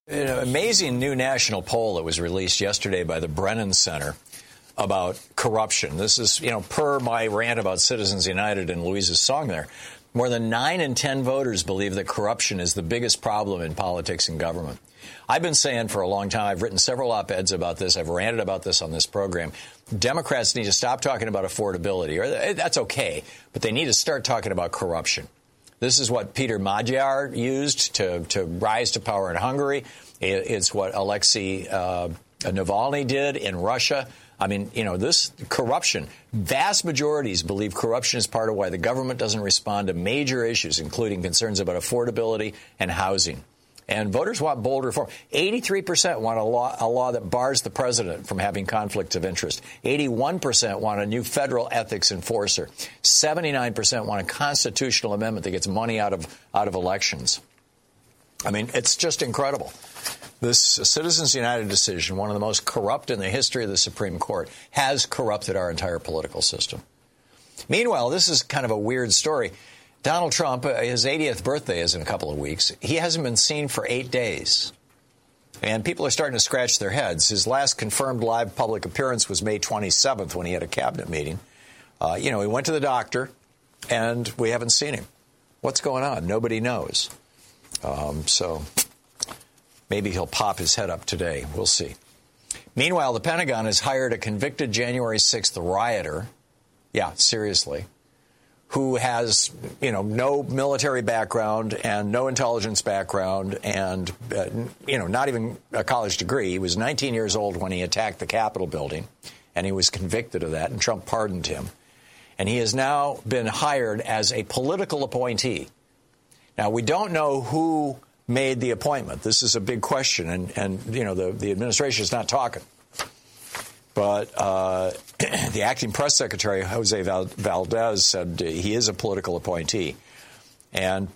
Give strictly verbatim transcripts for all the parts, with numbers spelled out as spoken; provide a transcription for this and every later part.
An amazing new national poll that was released yesterday by the Brennan Center about corruption. This is, you know, per my rant about Citizens United and Louise's song there. More than nine in ten voters believe that corruption is the biggest problem in politics and government. I've been saying for a long time, I've written several op-eds about this, I've ranted about this on this program. Democrats need to stop talking about affordability, or that's okay, but they need to start talking about corruption. This is what Peter Magyar used to, to rise to power in Hungary. It's what Alexei uh, Navalny did in Russia. I mean, you know, this corruption, vast majorities believe corruption is part of why the government doesn't respond to major issues, including concerns about affordability and housing. And voters want bold reform. eighty-three percent want a law, a law that bars the president from having conflicts of interest. eighty-one percent want a new federal ethics enforcer. seventy-nine percent want a constitutional amendment that gets money out of out of elections. I mean, it's just incredible. This Citizens United decision, one of the most corrupt in the history of the Supreme Court, has corrupted our entire political system. Meanwhile, this is kind of a weird story. Donald Trump, his eightieth birthday is in a couple of weeks. He hasn't been seen for eight days. And people are starting to scratch their heads. His last confirmed live public appearance was May twenty-seventh when he had a cabinet meeting. Uh, you know, he went to the doctor, and we haven't seen him. What's going on? Nobody knows. Um, so maybe he'll pop his head up today. We'll see. Meanwhile, the Pentagon has hired a convicted January sixth rioter. Yeah, seriously. Who has, you know, no military background and no intelligence background and, uh, you know, not even a college degree. He was nineteen years old when he attacked the Capitol building, and he was convicted of that, and Trump pardoned him. And he has now been hired as a political appointee. Now, we don't know who made the appointment. This is a big question, and, and you know, the, the administration is not talking. But uh, the acting press secretary, Jose Valdez, said he is a political appointee. And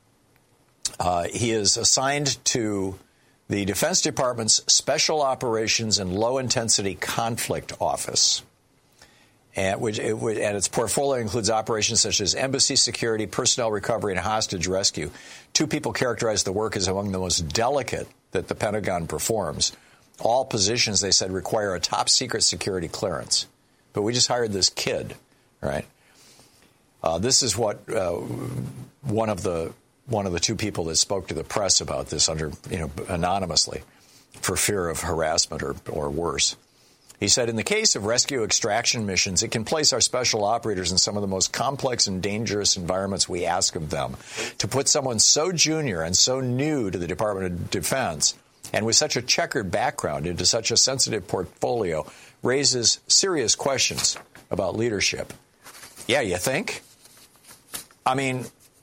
uh, he is assigned to the Defense Department's Special Operations and Low-Intensity Conflict Office. And, which, it, and its portfolio includes operations such as embassy security, personnel recovery, and hostage rescue. Two people characterized the work as among the most delicate that the Pentagon performs. All positions, they said, require a top-secret security clearance. But we just hired this kid, right? Uh, this is what uh, one of the one of the two people that spoke to the press about this, under you know anonymously, for fear of harassment or or worse. He said, in the case of rescue extraction missions, it can place our special operators in some of the most complex and dangerous environments we ask of them. To put someone so junior and so new to the Department of Defense and with such a checkered background into such a sensitive portfolio raises serious questions about leadership. Yeah, you think? I mean,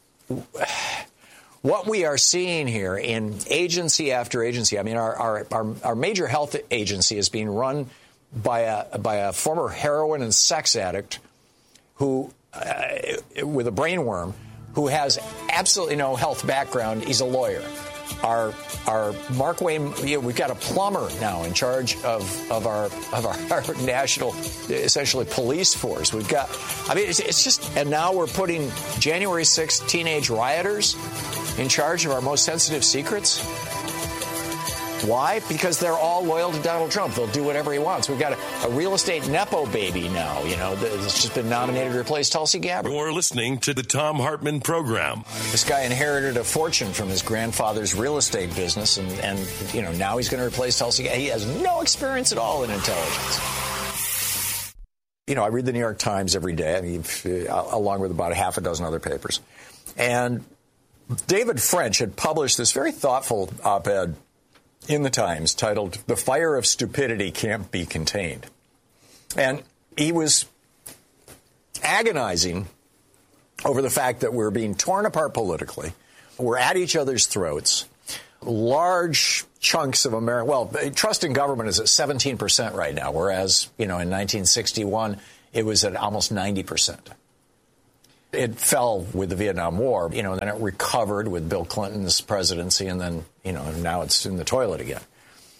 what we are seeing here in agency after agency, I mean, our our, our, our major health agency is being run by a by a former heroin and sex addict who, uh, with a brainworm, who has absolutely no health background. He's a lawyer. Our our Mark Wayne, you know, we've got a plumber now in charge of, of our of our, our national, essentially, police force. We've got, I mean, it's, it's just, and now we're putting January sixth teenage rioters in charge of our most sensitive secrets. Why? Because they're all loyal to Donald Trump. They'll do whatever he wants. We've got a, a real estate Nepo baby now, you know, that's just been nominated to replace Tulsi Gabbard. You're listening to the Thom Hartmann Program. This guy inherited a fortune from his grandfather's real estate business, and, and you know, now he's going to replace Tulsi Gabbard. He has no experience at all in intelligence. You know, I read the New York Times every day, I mean, along with about a half a dozen other papers. And David French had published this very thoughtful op-ed in the Times titled, "The Fire of Stupidity Can't Be Contained." And he was agonizing over the fact that we're being torn apart politically. We're at each other's throats. Large chunks of America, well, trust in government is at seventeen percent right now, whereas, you know, in nineteen sixty-one, it was at almost ninety percent. It fell with the Vietnam War, you know, and then it recovered with Bill Clinton's presidency, and then, you know, now it's in the toilet again.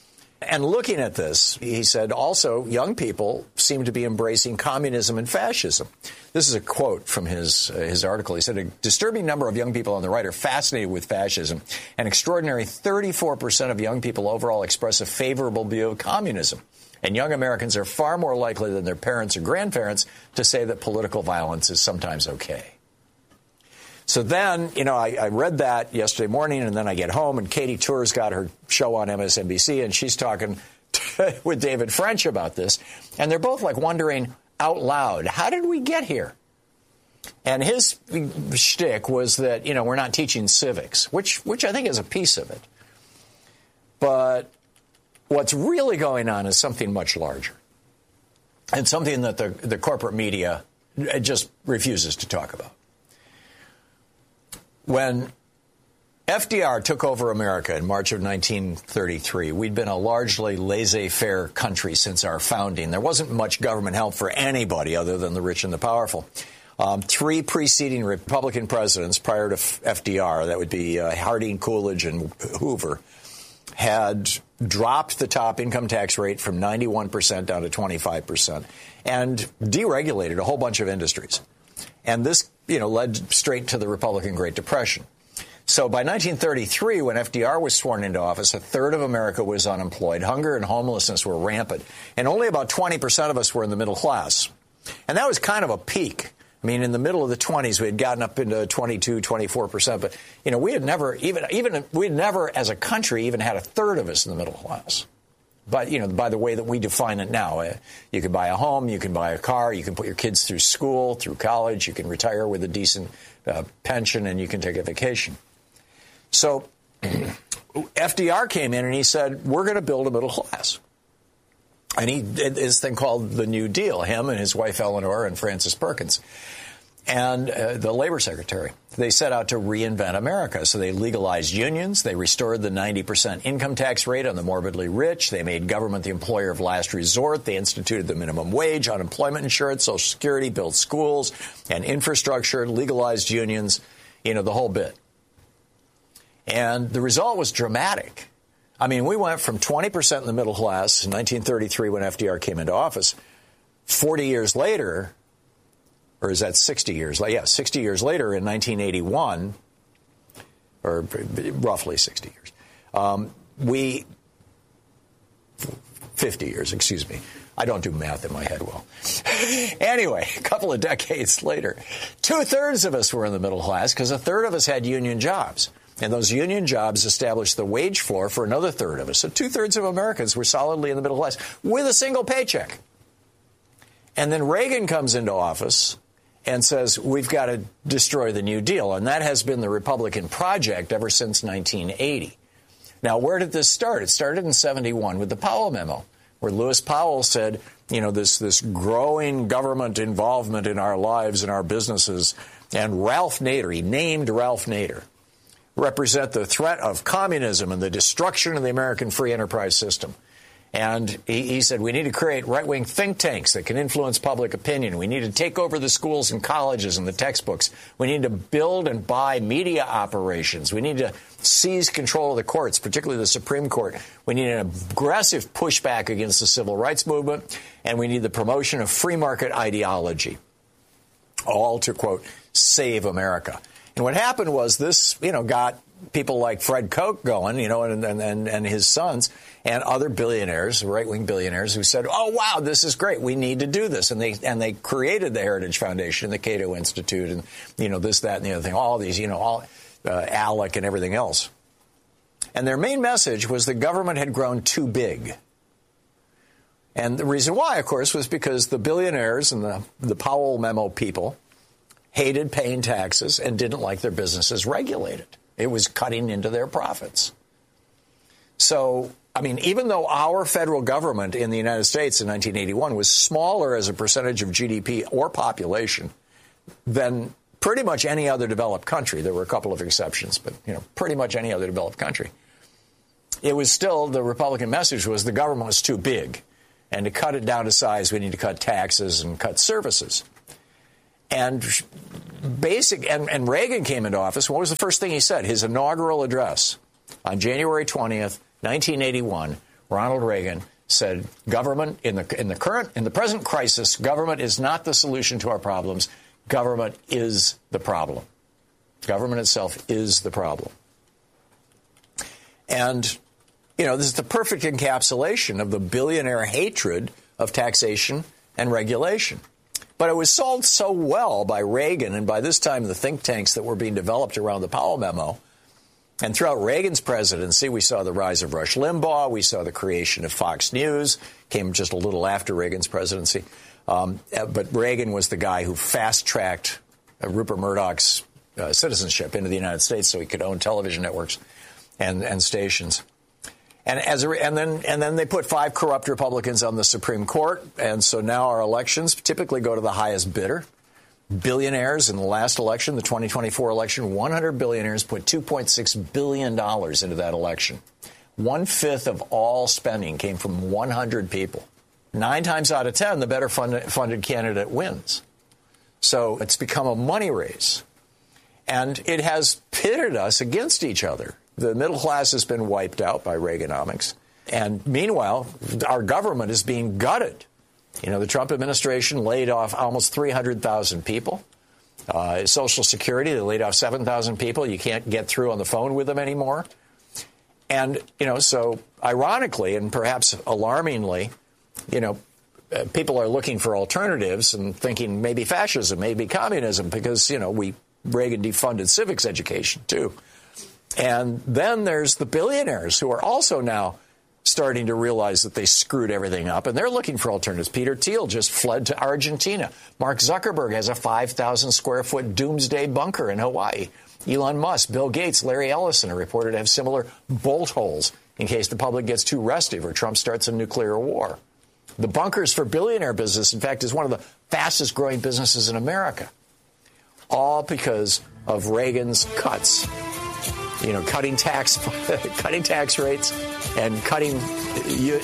And looking at this, he said, also, young people seem to be embracing communism and fascism. This is a quote from his uh, his article. He said, a disturbing number of young people on the right are fascinated with fascism. An extraordinary thirty-four percent of young people overall express a favorable view of communism. And young Americans are far more likely than their parents or grandparents to say that political violence is sometimes okay. So then, you know, I, I read that yesterday morning, and then I get home, and Katie Tour's got her show on M S N B C, and she's talking to, with David French about this. And they're both like wondering out loud, how did we get here? And his shtick was that, you know, we're not teaching civics, which which I think is a piece of it. But what's really going on is something much larger, and something that the, the corporate media just refuses to talk about. When F D R took over America in March of nineteen thirty-three, we'd been a largely laissez-faire country since our founding. There wasn't much government help for anybody other than the rich and the powerful. Um, three preceding Republican presidents prior to F D R, that would be uh, Harding, Coolidge, and Hoover, had dropped the top income tax rate from ninety-one percent down to twenty-five percent and deregulated a whole bunch of industries. And this, you know, led straight to the Republican Great Depression. So by nineteen thirty-three, when F D R was sworn into office, a third of America was unemployed. Hunger and homelessness were rampant. And only about twenty percent of us were in the middle class. And that was kind of a peak. I mean, in the middle of the twenties, we had gotten up into twenty-two, twenty-four percent. But, you know, we had never, even, even we had never, as a country, even had a third of us in the middle class. But, you know, by the way that we define it now, uh, you can buy a home, you can buy a car, you can put your kids through school, through college, you can retire with a decent uh, pension, and you can take a vacation. So F D R came in and he said, we're going to build a middle class. And he did this thing called the New Deal, him and his wife Eleanor and Frances Perkins, and uh, the labor secretary. They set out to reinvent America. So they legalized unions. They restored the ninety percent income tax rate on the morbidly rich. They made government the employer of last resort. They instituted the minimum wage, unemployment insurance, Social Security, built schools and infrastructure, legalized unions, you know, the whole bit. And the result was dramatic. I mean, we went from twenty percent in the middle class in nineteen thirty-three when F D R came into office. forty years later, or is that sixty years? Yeah, sixty years later in nineteen eighty-one, or roughly sixty years, um, we, fifty years, excuse me. I don't do math in my head well. Anyway, a couple of decades later, two-thirds of us were in the middle class because a third of us had union jobs. And those union jobs established the wage floor for another third of us. So two-thirds of Americans were solidly in the middle class with a single paycheck. And then Reagan comes into office and says, we've got to destroy the New Deal. And that has been the Republican project ever since nineteen eighty. Now, where did this start? It started in seventy-one with the Powell Memo, where Lewis Powell said, you know, this, this growing government involvement in our lives and our businesses. And Ralph Nader, he named Ralph Nader, represent the threat of communism and the destruction of the American free enterprise system. And he, he said we need to create right-wing think tanks that can influence public opinion. We need to take over the schools and colleges and the textbooks. We need to build and buy media operations. We need to seize control of the courts, particularly the Supreme Court. We need an aggressive pushback against the civil rights movement. And we need the promotion of free market ideology, all to, quote, save America. And what happened was this, you know, got people like Fred Koch going, you know, and, and, and his sons and other billionaires, right-wing billionaires who said, oh, wow, this is great. We need to do this. And they and they created the Heritage Foundation, the Cato Institute, and, you know, this, that, and the other thing, all these, you know, all uh, ALEC and everything else. And their main message was the government had grown too big. And the reason why, of course, was because the billionaires and the, the Powell Memo people hated paying taxes and didn't like their businesses regulated. It was cutting into their profits. So, I mean, even though our federal government in the United States in nineteen eighty-one was smaller as a percentage of G D P or population than pretty much any other developed country, there were a couple of exceptions, but, you know, pretty much any other developed country, it was still, the Republican message was the government was too big. And to cut it down to size, we need to cut taxes and cut services. And basic, and, and Reagan came into office. What was the first thing he said? His inaugural address on January twentieth, nineteen eighty-one. Ronald Reagan, said government in the in the current in the present crisis, government is not the solution to our problems. Government is the problem. Government itself is the problem. And, you know, this is the perfect encapsulation of the billionaire hatred of taxation and regulation. But it was sold so well by Reagan and by this time the think tanks that were being developed around the Powell memo. And throughout Reagan's presidency, we saw the rise of Rush Limbaugh. We saw the creation of Fox News, came just a little after Reagan's presidency. Um, but Reagan was the guy who fast-tracked uh, Rupert Murdoch's uh, citizenship into the United States so he could own television networks and, and stations. And as a, and then and then they put five corrupt Republicans on the Supreme Court. And so now our elections typically go to the highest bidder. Billionaires in the last election, the twenty twenty-four election, one hundred billionaires put two point six billion dollars into that election. One-fifth of all spending came from one hundred people. Nine times out of ten, the better funded, funded candidate wins. So it's become a money race. And it has pitted us against each other. The middle class has been wiped out by Reaganomics. And meanwhile, our government is being gutted. You know, the Trump administration laid off almost three hundred thousand people. Uh, Social Security, they laid off seven thousand people. You can't get through on the phone with them anymore. And, you know, so ironically and perhaps alarmingly, you know, uh, people are looking for alternatives and thinking maybe fascism, maybe communism, because, you know, we Reagan defunded civics education, too. And then there's the billionaires who are also now starting to realize that they screwed everything up, and they're looking for alternatives. Peter Thiel just fled to Argentina. Mark Zuckerberg has a five thousand square foot doomsday bunker in Hawaii. Elon Musk, Bill Gates, Larry Ellison are reported to have similar bolt holes in case the public gets too restive or Trump starts a nuclear war. The bunkers for billionaire business, in fact, is one of the fastest growing businesses in America, all because of Reagan's cuts. You know, cutting tax, cutting tax rates, and cutting uh,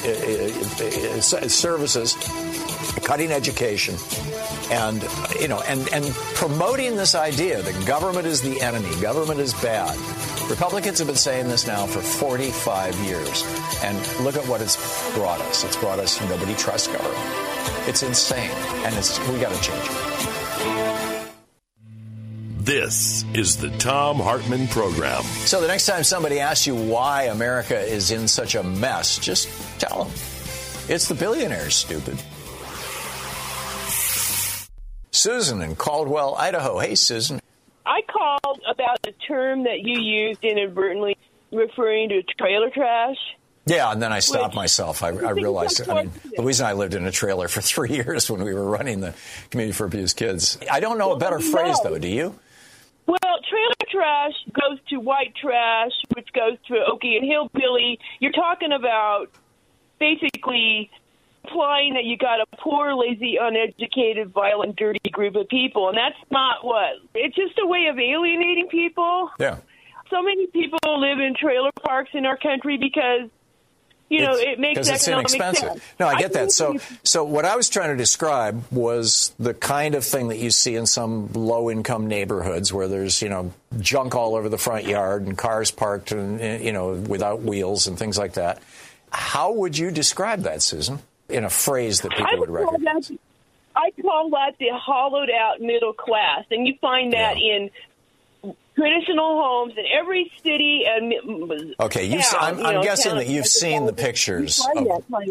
uh, services, cutting education, and you know, and and promoting this idea that government is the enemy, government is bad. Republicans have been saying this now for forty-five years, and look at what it's brought us. It's brought us nobody trusts government. It's insane, and it's we got to change it. This is the Thom Hartmann Program. So the next time somebody asks you why America is in such a mess, just tell them. It's the billionaires, stupid. Susan in Caldwell, Idaho. Hey, Susan. I called about the term that you used inadvertently referring to trailer trash. Yeah, and then I stopped Which, myself. I, I realized, I mean, Louise and I lived in a trailer for three years when we were running the Community for Abused Kids. I don't know well, a better phrase, know. though. Do you? Well, trailer trash goes to white trash, which goes to Okie and Hillbilly. You're talking about basically implying that you got a poor, lazy, uneducated, violent, dirty group of people, and that's not what. It's just a way of alienating people. Yeah. So many people live in trailer parks in our country because You know, it's, it makes because it's economic inexpensive. sense. No, I get I that. So, so what I was trying to describe was the kind of thing that you see in some low-income neighborhoods where there's, you know, junk all over the front yard and cars parked, and you know, without wheels and things like that. How would you describe that, Susan, in a phrase that people I would, would recognize? That, I call that the hollowed-out middle class, and you find that yeah. in traditional homes in every city and okay. You've, town, I'm, you I'm know, guessing that you've seen the pictures. Of,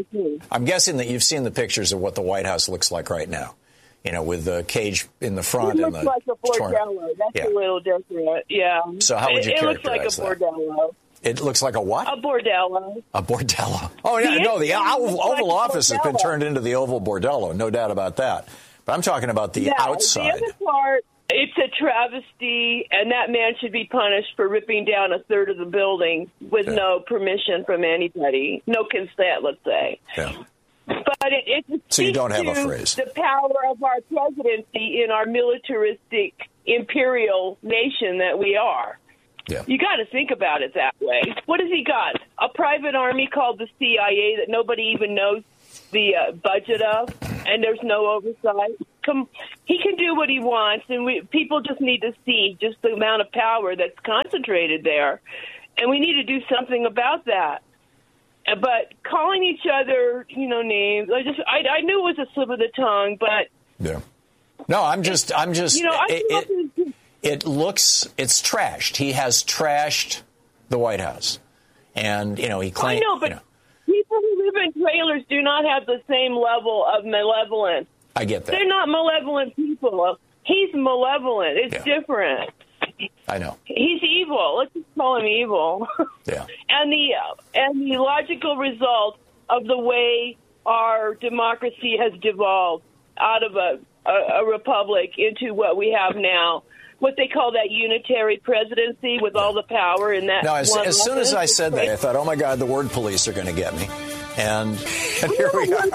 I'm guessing that you've seen the pictures of what the White House looks like right now. You know, with the cage in the front it and looks the like a bordello. That's yeah. a little different. Yeah. So how would you it, characterize it looks like a bordello. That? It looks like a what? A bordello. A bordello. Oh yeah, the no. The Oval, Oval like Office has been turned into the Oval Bordello. No doubt about that. But I'm talking about the yeah, outside. The other part. It's a travesty, and that man should be punished for ripping down a third of the building with yeah. no permission from anybody, no consent, let's say. Yeah. But it, it so you don't have a phrase. The power of our presidency in our militaristic, imperial nation that we are. Yeah. You got to think about it that way. What has he got? A private army called the C I A that nobody even knows the uh, budget of, and there's no oversight. Come, he can do what he wants, and we, people just need to see just the amount of power that's concentrated there, and we need to do something about that. but calling each other, you know, names, I just, I, I knew it was a slip of the tongue, but. Yeah. No, I'm just, I'm just, you know, I it, it, it looks, it's trashed. He has trashed the White House. And, you know, he claims. I know, but you know, people who live in trailers do not have the same level of malevolence. I get that. They're not malevolent people. He's malevolent. It's yeah. different. I know. He's evil. Let's just call him evil. Yeah. And the and the logical result of the way our democracy has devolved out of a, a, a republic into what we have now, what they call that unitary presidency with all the power in that. No, as, one as soon as I said that, I right? thought, oh, my God, the word police are going to get me. And, and here we are.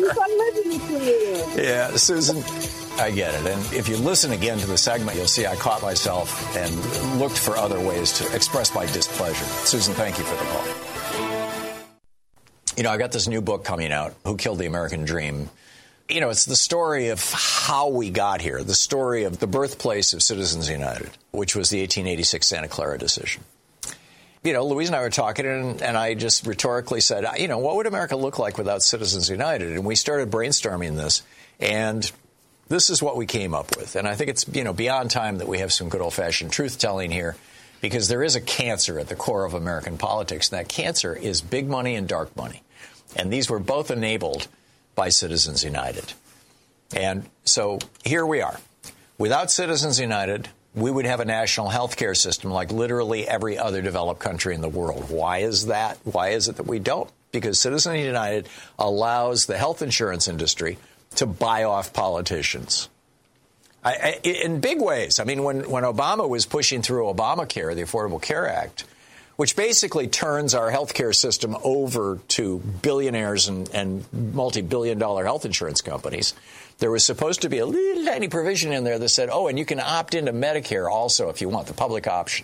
Yeah, Susan, I get it. And if you listen again to the segment, you'll see I caught myself and looked for other ways to express my displeasure. Susan, thank you for the call. You know, I got this new book coming out, Who Killed the American Dream? You know, it's the story of how we got here, the story of the birthplace of Citizens United, which was the eighteen eighty-six Santa Clara decision. You know, Louise and I were talking, and, and I just rhetorically said, you know, what would America look like without Citizens United? And we started brainstorming this, and this is what we came up with. And I think it's, you know, beyond time that we have some good old-fashioned truth-telling here, because there is a cancer at the core of American politics, and that cancer is big money and dark money. And these were both enabled by Citizens United. And so here we are. Without Citizens United, we would have a national health care system like literally every other developed country in the world. Why is that? Why is it that we don't? Because Citizens United allows the health insurance industry to buy off politicians. I, I, in big ways. I mean, when, when Obama was pushing through Obamacare, the Affordable Care Act, which basically turns our health care system over to billionaires and, and multi-billion dollar health insurance companies, there was supposed to be a little tiny provision in there that said, oh, and you can opt into Medicare also if you want, the public option.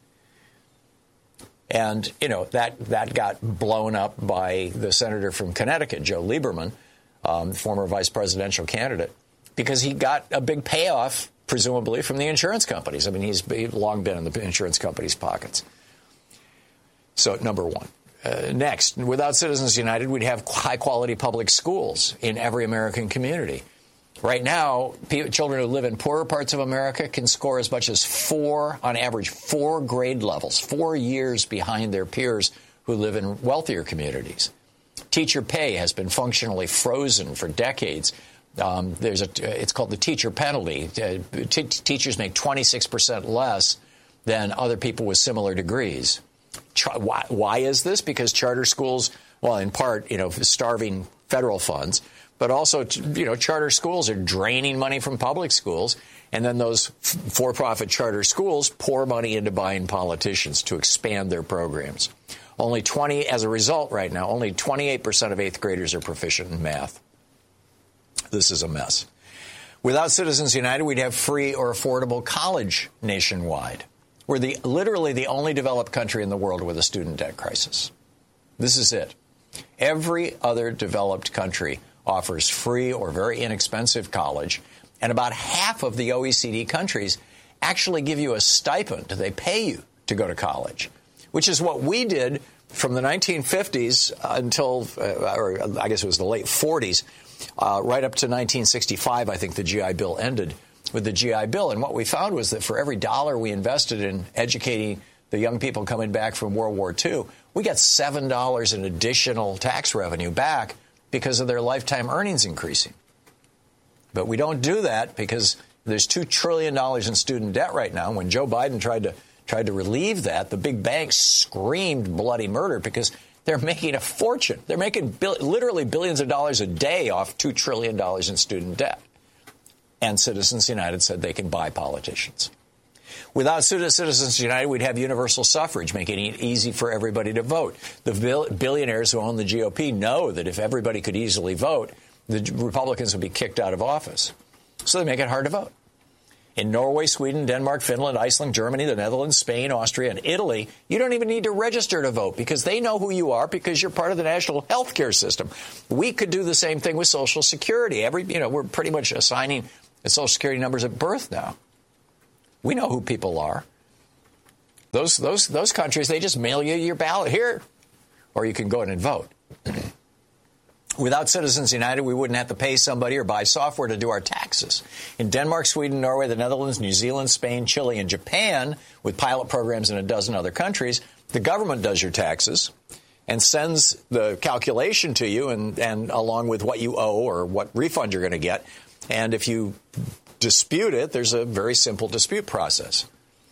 And, you know, that, that got blown up by the senator from Connecticut, Joe Lieberman, um, former vice presidential candidate, because he got a big payoff, presumably, from the insurance companies. I mean, he's long been in the insurance companies' pockets. So, number one. Uh, next, without Citizens United, we'd have high-quality public schools in every American community. Right now, people, children who live in poorer parts of America can score as much as four, on average, four grade levels, four years behind their peers who live in wealthier communities. Teacher pay has been functionally frozen for decades. Um, there's a, it's called the teacher penalty. Uh, t- teachers make twenty-six percent less than other people with similar degrees. Why, why is this? Because charter schools, well, in part, you know, starving federal funds, but also, you know, charter schools are draining money from public schools, and then those for-profit charter schools pour money into buying politicians to expand their programs. Only twenty, as a result right now, only twenty-eight percent of eighth graders are proficient in math. This is a mess. Without Citizens United, we'd have free or affordable college nationwide. We're the, literally the only developed country in the world with a student debt crisis. This is it. Every other developed country offers free or very inexpensive college, and about half of the O E C D countries actually give you a stipend. They pay you to go to college, which is what we did from the nineteen fifties until, uh, or I guess it was the late forties, uh, right up to nineteen sixty-five, I think the G I Bill ended with the G I Bill. And what we found was that for every dollar we invested in educating the young people coming back from World War Two, we got seven dollars in additional tax revenue back because of their lifetime earnings increasing. But we don't do that because there's two trillion dollars in student debt right now. When Joe Biden tried to tried to relieve that, the big banks screamed bloody murder because they're making a fortune. They're making bill- literally billions of dollars a day off two trillion dollars in student debt. And Citizens United said they can buy politicians. Without Citizens United, we'd have universal suffrage, making it easy for everybody to vote. The bill- billionaires who own the G O P know that if everybody could easily vote, the Republicans would be kicked out of office. So they make it hard to vote. In Norway, Sweden, Denmark, Finland, Iceland, Germany, the Netherlands, Spain, Austria, and Italy, you don't even need to register to vote because they know who you are because you're part of the national health care system. We could do the same thing with Social Security. Every, you know, we're pretty much assigning Social Security numbers at birth now. We know who people are. Those those those countries, they just mail you your ballot. Here, or you can go in and vote. Without Citizens United, we wouldn't have to pay somebody or buy software to do our taxes. In Denmark, Sweden, Norway, the Netherlands, New Zealand, Spain, Chile, and Japan, with pilot programs in a dozen other countries, the government does your taxes and sends the calculation to you and, and along with what you owe or what refund you're going to get. And if you dispute it, there's a very simple dispute process.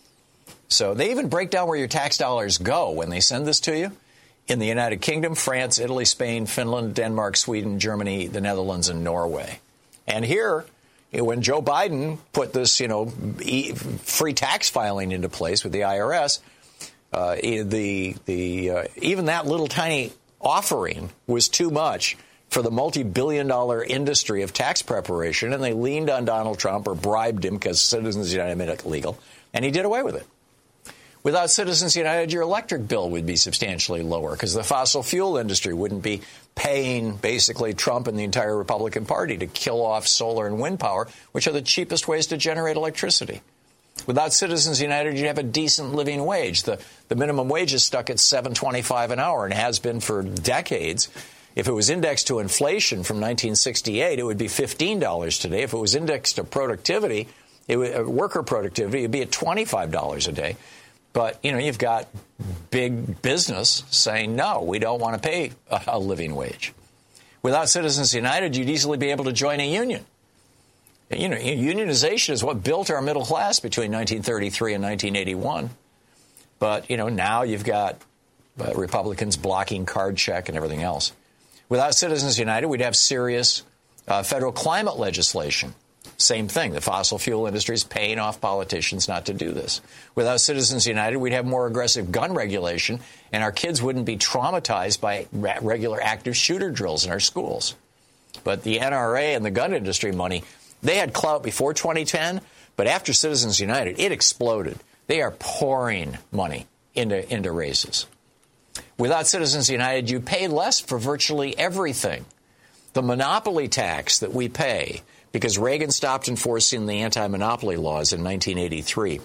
So they even break down where your tax dollars go when they send this to you. In the United Kingdom, France, Italy, Spain, Finland, Denmark, Sweden, Germany, the Netherlands, and Norway. And here, when Joe Biden put this, you know, free tax filing into place with the I R S, uh, the the uh, even that little tiny offering was too much for the multi-billion dollar industry of tax preparation, and they leaned on Donald Trump or bribed him because Citizens United made it legal, and he did away with it. Without Citizens United, your electric bill would be substantially lower because the fossil fuel industry wouldn't be paying basically Trump and the entire Republican Party to kill off solar and wind power, which are the cheapest ways to generate electricity. Without Citizens United, you'd have a decent living wage. The, the minimum wage is stuck at seven twenty-five an hour and has been for decades. If it was indexed to inflation from nineteen sixty-eight, it would be fifteen dollars today. If it was indexed to productivity, it would, uh, worker productivity, it would be at twenty-five dollars a day. But, you know, you've got big business saying, no, we don't want to pay a, a living wage. Without Citizens United, you'd easily be able to join a union. You know, unionization is what built our middle class between nineteen thirty-three and nineteen eighty-one. But, you know, now you've got uh, Republicans blocking card check and everything else. Without Citizens United, we'd have serious uh, federal climate legislation. Same thing. The fossil fuel industry is paying off politicians not to do this. Without Citizens United, we'd have more aggressive gun regulation, and our kids wouldn't be traumatized by regular active shooter drills in our schools. But the N R A and the gun industry money, they had clout before twenty ten, but after Citizens United, it exploded. They are pouring money into, into races. Without Citizens United, you pay less for virtually everything. The monopoly tax that we pay, because Reagan stopped enforcing the anti-monopoly laws in nineteen eighty-three,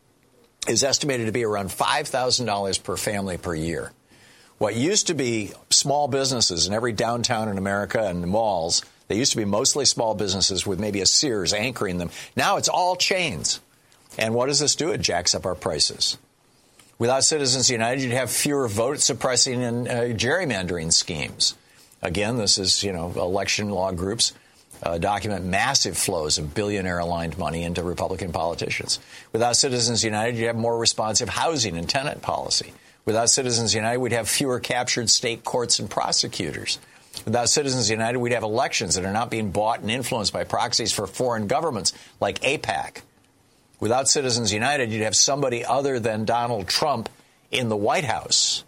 is estimated to be around five thousand dollars per family per year. What used to be small businesses in every downtown in America and malls, they used to be mostly small businesses with maybe a Sears anchoring them. Now it's all chains. And what does this do? It jacks up our prices. Without Citizens United, you'd have fewer vote-suppressing and uh, gerrymandering schemes. Again, this is, you know, election law groups Uh, document massive flows of billionaire-aligned money into Republican politicians. Without Citizens United, you'd have more responsive housing and tenant policy. Without Citizens United, we'd have fewer captured state courts and prosecutors. Without Citizens United, we'd have elections that are not being bought and influenced by proxies for foreign governments like AIPAC. Without Citizens United, you'd have somebody other than Donald Trump in the White House.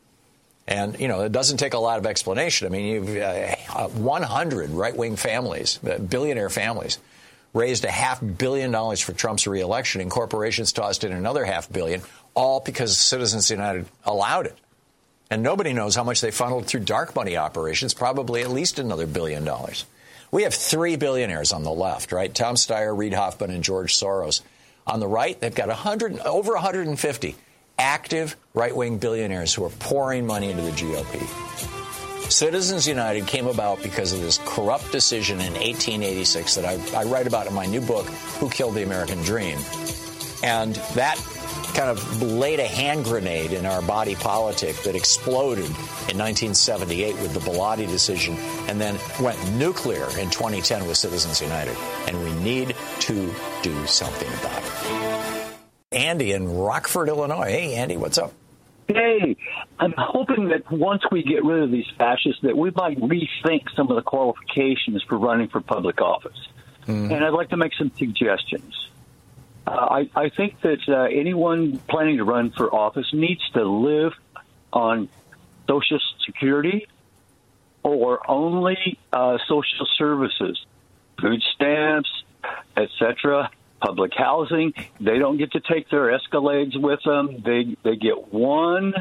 And, you know, it doesn't take a lot of explanation. I mean, you've uh, one hundred right-wing families, uh, billionaire families, raised a half billion dollars for Trump's reelection, and corporations tossed in another half billion, all because Citizens United allowed it. And nobody knows how much they funneled through dark money operations, probably at least another billion dollars. We have three billionaires on the left, right? Tom Steyer, Reid Hoffman, and George Soros. On the right, they've got one hundred, over one hundred fifty active right-wing billionaires who are pouring money into the G O P. Citizens United came about because of this corrupt decision in eighteen eighty-six that I, I write about in my new book, Who Killed the American Dream. And that kind of laid a hand grenade in our body politic that exploded in nineteen seventy-eight with the Bilotti decision and then went nuclear in twenty ten with Citizens United. And we need to do something about it. Andy in Rockford, Illinois. Hey, Andy, what's up? Hey, I'm hoping that once we get rid of these fascists, that we might rethink some of the qualifications for running for public office. Mm. And I'd like to make some suggestions. Uh, I, I think that uh, anyone planning to run for office needs to live on Social Security or only uh, social services, food stamps, et cetera, public housing. They don't get to take their Escalades with them. They they get one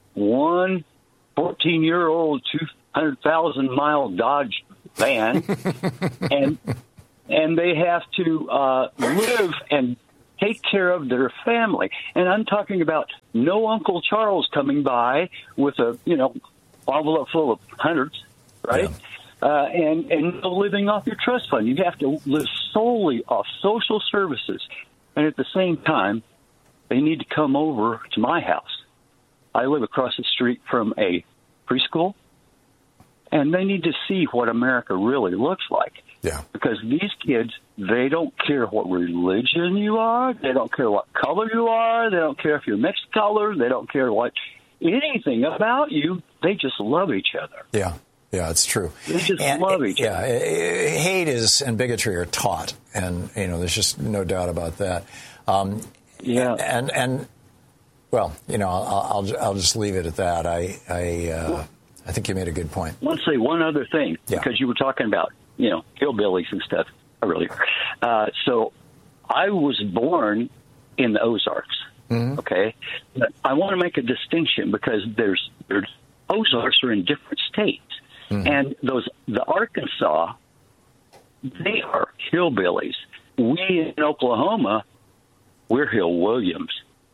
one fourteen-year-old two hundred thousand mile Dodge van, and and they have to uh, live and take care of their family. And I'm talking about no Uncle Charles coming by with a, you know, envelope full of hundreds, right? Yeah. Uh, and, and no living off your trust fund. You have to live solely off social services. And at the same time, they need to come over to my house. I live across the street from a preschool, and they need to see what America really looks like. Yeah. Because these kids, they don't care what religion you are. They don't care what color you are. They don't care if you're mixed color. They don't care what anything about you. They just love each other. Yeah. Yeah, it's true. They just and, love each yeah, other. Hate is and bigotry are taught, and you know, there's just no doubt about that. Um, yeah. And and well, you know, I'll I'll, I'll just leave it at that. I I uh, I think you made a good point. I want to say one other thing, yeah. because you were talking about, you know, hillbillies and stuff earlier. Uh, so I was born in the Ozarks. Mm-hmm. Okay, but I want to make a distinction because there's there's Ozarks are in different states. Mm-hmm. And those, the Arkansas, they are hillbillies. We in Oklahoma, we're Hill Williams.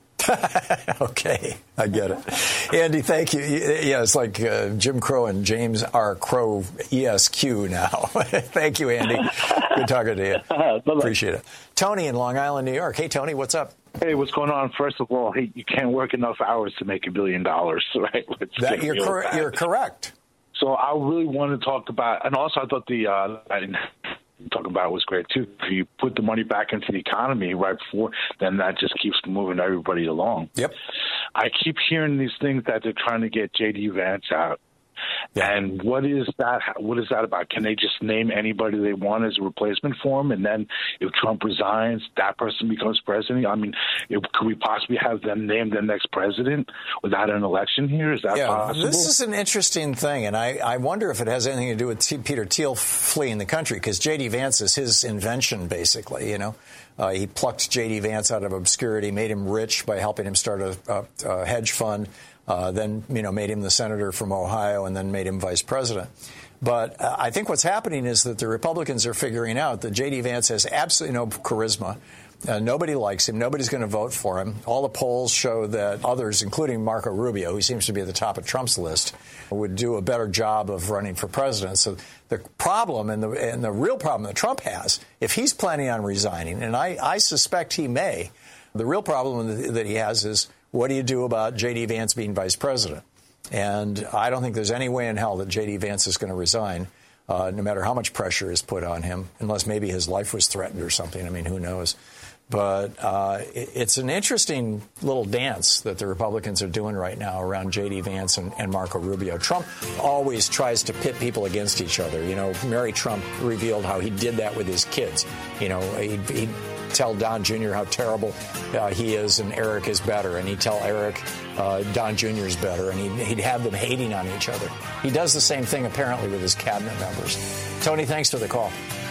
Okay, I get it. Andy, thank you. Yeah, it's like uh, Jim Crow and James R. Crow E S Q now. Thank you, Andy. Good talking to you. Uh, Appreciate it. Tony in Long Island, New York. Hey, Tony, what's up? Hey, what's going on? First of all, hey, you can't work enough hours to make a billion dollars, right? Let's that, you're, cor- you're correct. So I really want to talk about, and also I thought the uh, I didn't talk about it was great too. If you put the money back into the economy right before, then that just keeps moving everybody along. Yep. I keep hearing these things that they're trying to get J D Vance out. Yeah. And what is that? What is that about? Can they just name anybody they want as a replacement for him, and then if Trump resigns, that person becomes president? I mean, if, could we possibly have them name the next president without an election here? Is that yeah, possible? This is an interesting thing, and I, I wonder if it has anything to do with T- Peter Thiel fleeing the country, because J D Vance is his invention, basically. You know, uh, he plucked J D Vance out of obscurity, made him rich by helping him start a, a, a hedge fund. Uh, then, you know, made him the senator from Ohio and then made him vice president. But uh, I think what's happening is that the Republicans are figuring out that J D Vance has absolutely no charisma. Uh, nobody likes him. Nobody's going to vote for him. All the polls show that others, including Marco Rubio, who seems to be at the top of Trump's list, would do a better job of running for president. So the problem and the, and the real problem that Trump has, if he's planning on resigning, and I, I suspect he may, the real problem that he has is, what do you do about J D Vance being vice president? And I don't think there's any way in hell that J D Vance is going to resign, uh, no matter how much pressure is put on him, unless maybe his life was threatened or something. I mean, who knows? But uh, it, it's an interesting little dance that the Republicans are doing right now around J D Vance and, and Marco Rubio. Trump always tries to pit people against each other. You know, Mary Trump revealed how he did that with his kids. You know, he'd, he'd tell Don Junior how terrible uh, he is and Eric is better, and he'd tell Eric uh, Don Junior is better, and he'd, he'd have them hating on each other. He does the same thing, apparently, with his cabinet members. Tony, thanks for the call.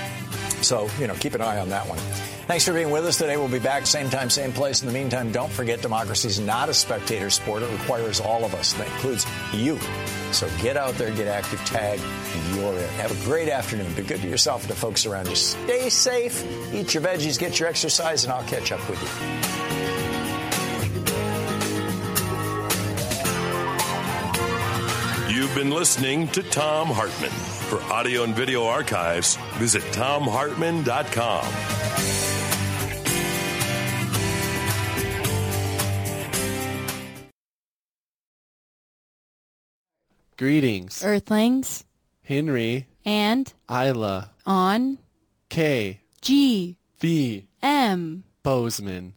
So, you know, keep an eye on that one. Thanks for being with us today. We'll be back same time, same place. In the meantime, don't forget democracy's not a spectator sport. It requires all of us. That includes you. So get out there, get active, tag, you're in. Have a great afternoon. Be good to yourself and to folks around you. Stay safe, eat your veggies, get your exercise, and I'll catch up with you. You've been listening to Thom Hartmann. For audio and video archives, visit thom hartmann dot com. Greetings, Earthlings, Henry, and Isla, on K, G, V, M, Bozeman.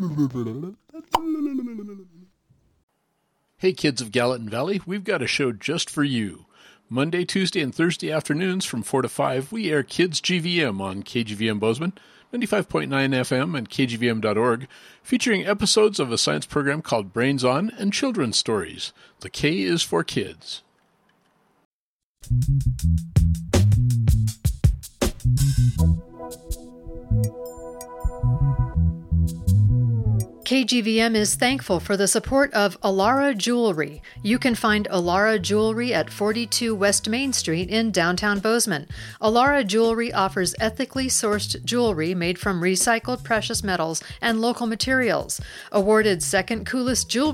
Hey kids of Gallatin Valley, we've got a show just for you. Monday, Tuesday, and Thursday afternoons from four to five, we air Kids G V M on K G V M Bozeman, ninety-five point nine F M and K G V M dot org, featuring episodes of a science program called Brains On and children's stories. The K is for kids. K K G V M is thankful for the support of Alara Jewelry. You can find Alara Jewelry at forty-two West Main Street in downtown Bozeman. Alara Jewelry offers ethically sourced jewelry made from recycled precious metals and local materials. Awarded second coolest jewelry